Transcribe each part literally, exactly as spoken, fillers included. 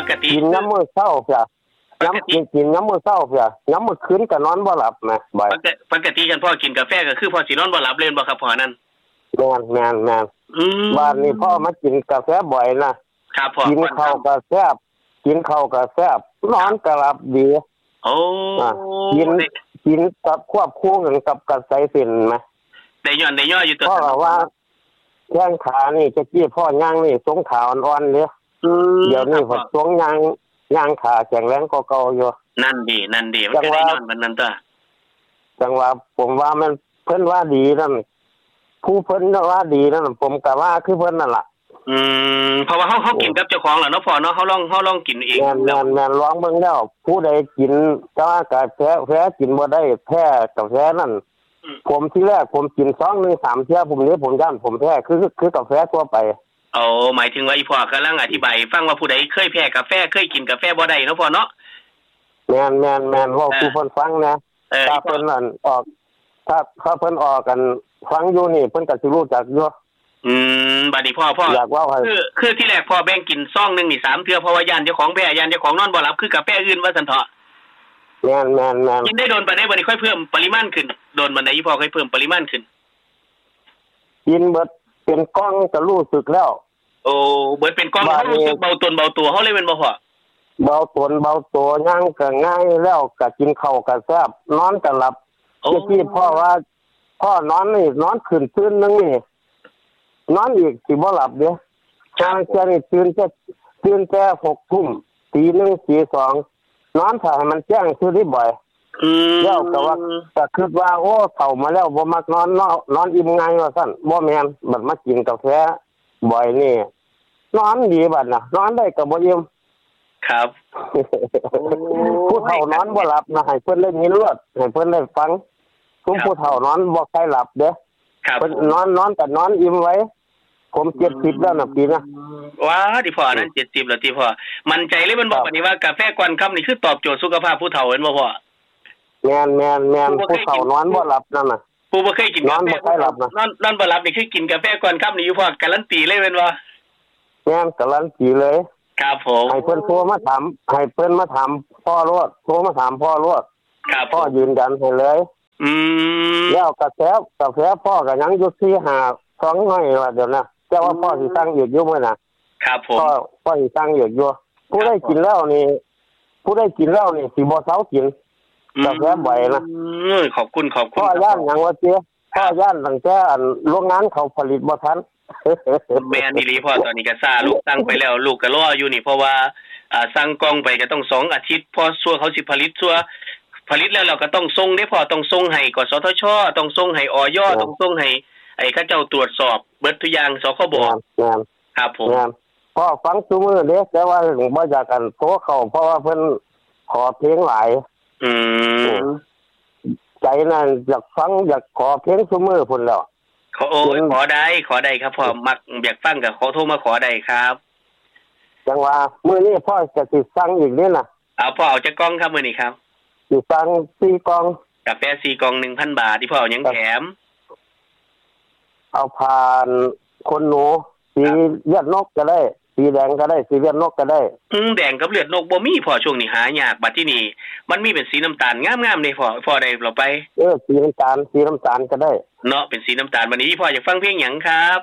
กติกินน้ำมื้อเช้าเพียน้ำกินกินน้ำมื้อเช้าเพียน้ำมื้อคืนก็นอนบ่หลับนะบ่อยปกติกันพ่อกินกาแฟก็คือพ่อสินอนบ่หลับเลยบ่ครับพ่อนั่นแม่นแม่นแม่นอืมบ้านนี้พ่อมากินกาแฟบ่อยนะครับพ่อกินข้าวก็แซ่บกินข้าวก็แซ่บนอนก็หลับดีโอ้กินกินกับควบคู่กันกับกระไสเส้นมั้ยได้ย้อนได้ย่ออยู่ตัวพ่อว่าแข้งขานี่จะกี้พ่อย่างนี่ทรงขาอ่อนๆเลยเดี๋ยวนี้พอทรงย่างย่างขาแข็งแรงกว่าเก่าอยู่นั่นดีนั่นดีมันก็ได้นอนมันนั่นตัวจังว่าผมว่ามันเพิ่นว่าดีนั่นผู้เพิ่นว่าดีนั่นผมก็ว่าคือเพิ่นนั่นล่ะอืมเพราะว่าเฮาเฮากินกับเจ้าของล่ะเนาะพ่อเนาะเฮาลองเฮาลองกินเองแม่นๆแม่นลองเบิ่งแล้วผู้ใดกินแต่ว่ากาแฟแพ้กินบ่ได้แพ้กาแฟนั่นผมที่แรกผมกินซองนึงสามเที่ยผมนี้ผมย่านผมแพ้คือคือกาแฟทั่วไปโอ้หมายถึงว่าอีพ่อกำลังอธิบายฟังว่าผู้ใดเคยแพ้กาแฟเคยกินกาแฟบ่ได้เนาะพ่อเนาะแม่นๆๆเว้าผู้เพิ่นฟังนะถ้าเพิ่นนั่นออกถ้าถ้าเพิ่นออกกันฟังอยู่นี่เพิ่นก็สิรู้จักอยู่อืมบัดนี้พ่อพ่ออยากว่าคือคือที่แรกพ่อแบ่งกินซองนึงนี่สามเทื่อเพราะว่าย่านเจ้าของแพ้ย่านเจ้าของนอนบ่หลับคือกาแฟอื่นว่าซั่นเถาะแม่นๆๆกินได้โดนปานใดบัดนี้ค่อยเพิ่มปริมาณขึ้นโดนบัดใดอีพ่อค่อยเพิ่มปริมาณขึ้นกินเบิดเป็นก้องก็รู้สึกแล้วโอ้เบิดเป็นก้องเฮารู้สึกเบาตนเบาตัวเฮาเลยแม่นบ่พ่อเบาตนเบาตัวย่างก็ง่ายแล้วก็กินข้าวก็แซ่บนอนก็หลับที่พ่อว่าพ่อนอนนี่นอนขึ้นตื่นนึงนี่นอนอีกสิบ่หลับเด้อางเช้านี่ตื่นจะตื่นแต่หกทุ่มตีหนึ่งตีสองนอนถ้าให้มันแจ้งคือได้บ่อยอืมแล้วก็ว่าก็คิดว่าโอ้เฒ่ามาแล้วบ่มักนอนนอนอิ่มง่ายว่าซั่นบ่แม่นบัดมากินกาแฟบ่อยนี่นอนดีบัดน่ะนอนได้ก็บ่อิ่มครับผู้เฒ่านอนบ่หลับนะให้เพิ่นได้ยินรวดให้เพิ่นได้ฟังซุมผู้เฒ่านอนบ่ค่อยหลับเด้อเพิ่นนอนนอนก็นอนอิ่มไว้ผมเจ็ดสิบแล้วนะปีนะว้าดิพ่อนั้นเจ็ดสิบแล้วติพ่อมั่นใจเลยมันบอกบัดนี้ว่ากาแฟกวนค่ำนี่คือตอบโจทย์สุขภาพผู้เฒ่าเห็นบ่พ่อแม่นๆๆผู้เฒ่านอนบ่หลับนั่นน่ะผู้บ่เคยกินนอนบ่ค่อยหลับนะนอนนอนบ่หลับนี่คือกินกาแฟกวนค่ำนี่อยู่พ่อการันตีเลยแม่นบ่แม่นการันตีเลยครับผมให้เพิ่นโทรมาถามให้เพิ่นมาถามพ่อรวดโทรมาถามพ่อรวดครับพ่อยืนยันให้เลยอืมแล้วกาแฟกาแฟพ่อก็ยังอยู่ที่ห้าสองน้อยว่าเดี๋ยวนะแต่ว่าพ่อสิตั้งอีกอยู่มื้อน่ะครับผมพ่อพ่อสิตั้งอีกอยู่ผู้ได้กินแล้วนี่ผู้ได้กินแล้วนี่สิบ่เซากินกาแฟบ่อยนะอือขอบคุณขอบคุณพ่อย่านหยังว่าเจ้พ่อย่านตั้งแต่อันโรงงานเขาผลิตบ่ทันแม่นอีหลีพ่อตอนนี้ก็ซ่าลูกสั่งไปแล้วลูกก็รออยู่นี่เพราะว่าอ่าสั่งกล่องไปก็ต้องสองอาทิตย์พอซัวเขาสิผลิตซัวผลิตแล้วเราก็ต้องส่งเด้พ่อต้องส่งให้กสทช.ต้องส่งให้อย.ต้องส่งให้ไอ้เขาเจ้าตรวจสอบเบิดทุกอย่างสคบครับผมพ่อฟังซุมื้อเด้แต่ว่าบ่อยากกันโทรเข้าเพราะว่าเพิ่นขอเพลงหลายอืมใจนั่นอยากฟังอยากขอเพลงซุมื้อพุ่นแล้วขอโอ้ยขอได้ขอได้ครับพ่อมักอยากฟังก็ขอโทรมาขอได้ครับจังว่ามื้อนี้พ่อจะสิสั่งอีกนี่น่ะเอาพ่อเอาจักกล่องครับมื้อนี้ครับสิสั่งสี่กล่องกาแฟสี่กล่อง หนึ่งพัน บาทที่พ่อเอาหยังแถมเอาผ่านคนหนูสีเลือดนกก็ได้สีแดงก็ได้สีเลือดนกก็ได้อืมแดงกับเลือดนกบ่มีพ่อช่วงนี้หายากบัดที่นี่มันมีเป็นสีน้ำตาลงามๆนี่พ่อพ่อได้เราไปเออสีน้ำตาลสีน้ำตาลก็ได้เนาะเป็นสีน้ำตาลวันนี้พ่ออยากฟังเพลงหยังครับ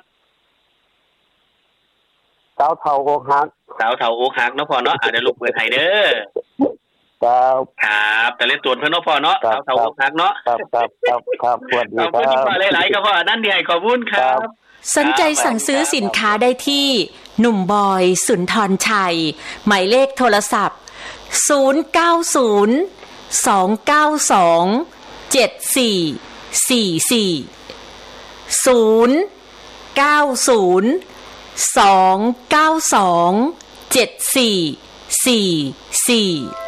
สาวเฒ่าอกหักสาวเฒ่าอกหักเนาะพ่อเนาะอ่ะเดี๋ยวลูกเปิดให้เด้อครับครับแต่เล่นตัวเพิ่นเนาะพ่อเนาะสาวเฒ่าอกหักเนาะครับครับครับครับสวัสดีครับขอบคุณพ่อหลายๆครับพ่อนั่นดีให้ขอบคุณครับสนใจสั่งซื้อสินค้าได้ที่หนุ่มบอยสุนทรชัยหมายเลขโทรศัพท์ศูนย์ เก้า ศูนย์ สอง เก้า สอง เจ็ด สี่ สี่ สี่ ศูนย์ เก้า ศูนย์ สอง เก้า สอง เจ็ด สี่ สี่ สี่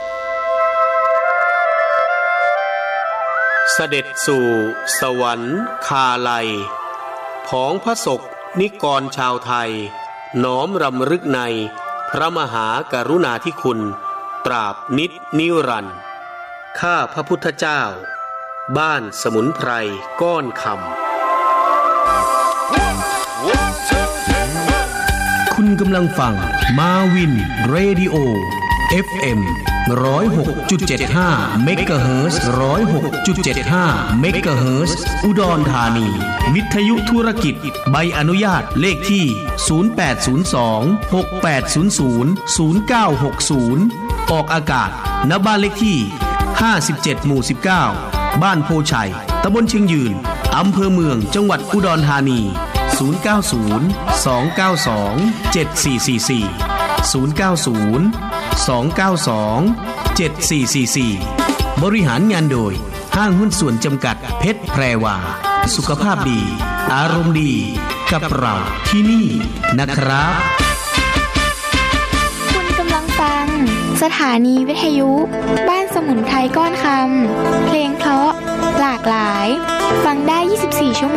เสด็จสู่สวรรค์คาลัยผองพระศกนิกรชาวไทยน้อมรำลึกในพระมหากรุณาธิคุณตราบนิจนิรันดร์ข้าพระพุทธเจ้าบ้านสมุนไพรก้อนคำคุณกำลังฟังมาวินเรดิโอ เอฟ เอ็ม หนึ่งศูนย์หกจุดเจ็ดห้า เมกะเฮิรตซ์ หนึ่งศูนย์หกจุดเจ็ดห้า เมกะเฮิรตซ์ อุดรธานีวิทยุธุรกิจใบอนุญาตเลขที่ศูนย์แปดศูนย์สอง หกแปดศูนย์ศูนย์ ศูนย์เก้าหกศูนย์ออกอากาศณบ้านเลขที่ห้าสิบเจ็ดหมู่สิบเก้าบ้านโพชัยตำบลเชียงยืนอำเภอเมืองจังหวัดอุดรธานีศูนย์เก้าศูนย์ สองเก้าสอง เจ็ดสี่สี่สี่ ศูนย์เก้าศูนย์ สองเก้าสอง เจ็ดสี่สี่สี่บริหารงานโดยห้างหุ้นส่วนจำกัดเพชรแพรวาสุขภาพดีอารมณ์ดีกับเราที่นี่นะครับคุณกำลังฟังสถานีวิทยุบ้านสมุนไพรก้อนคำเพลงเพราะหลากหลายฟังได้ยี่สิบสี่ชั่วโมง